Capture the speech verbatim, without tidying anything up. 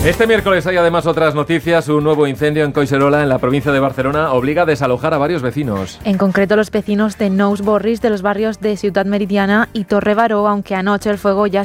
Este miércoles hay además otras noticias. Un nuevo incendio en Collserola, en la provincia de Barcelona, obliga a desalojar a varios vecinos. En concreto, los vecinos de Nous Borris, de los barrios de Ciutat Meridiana y Torre Baró, aunque anoche el fuego ya